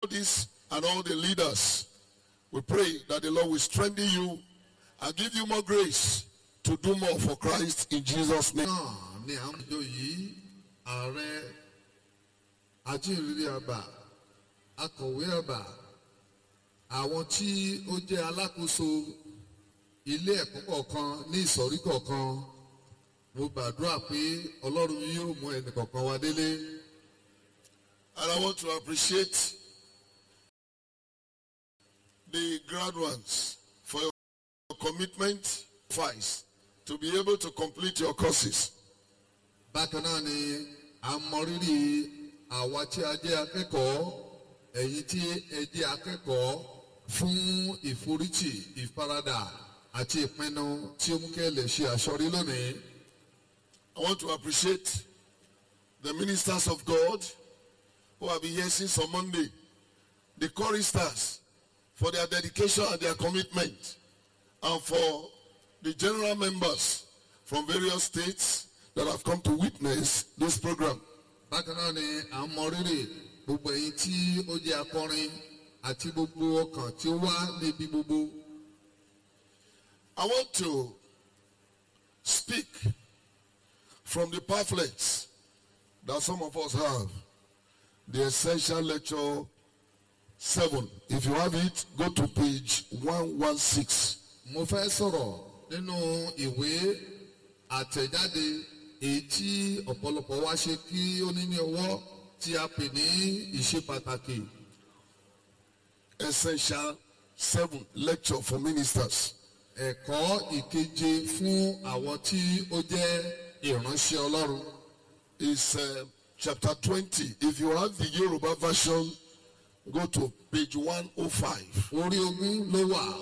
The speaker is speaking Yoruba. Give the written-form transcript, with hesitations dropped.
this and all the leaders. We pray that the Lord will strengthen you and give you more grace to do more for Christ in Jesus' name. ní àwọn ìjọ yìí ààrẹ ajínrere àgbà akọ̀wé àgbà àwọn tí ó jẹ́ alákòóso ilé ẹ̀kọ́ kọ̀ọ̀kan ní ìsọ̀rí kọ̀ọ̀kan mo gbàdúrà pé Ọlọ́run yóò mú ẹnì kọ̀ọ̀kan wá délé. And I want to appreciate the graduates for your commitment to be able to complete your courses. Bákan náà ni a mọrírì àwa tí a jẹ́ akẹ́kọ̀ọ́ ẹ̀yin tí ẹ jẹ́ akẹ́kọ̀ọ́ fún ìforítì ìfaradà àti ìpinnu tí ó mú kẹ́ lè ṣe àṣọrí lónìí. I want to appreciate the ministers of God who have been here since on Monday, the choristers for their dedication and their commitment, and for the general members from various states that have come to witness this program. Bákan náà ni à ń mọrírì gbogbo ẹ̀yin tí ó jẹ́ akọrin àti gbogbo ọkàn tí ó wá níbi gbogbo. I want to speak from the pamphlets that some of us have. The Essential Lecture 7. If you have it, go to page 116. Mo fẹ́ sọ̀rọ̀ nínú ìwé àtẹ̀jáde èyí tí ọ̀pọ̀lọpọ̀ wa ṣe kí ó ní ní ọwọ́ tí a pè ní ìṣe pàtàkì. Essential 7 Lecture for Ministers. Ẹ̀kọ́ ìkeje fún àwọn tí ó jẹ́ ìránṣẹ́ Ọlọ́run. Is chapter 20. If you have the Yoruba version, go to page 105. Orí ogún ló wà.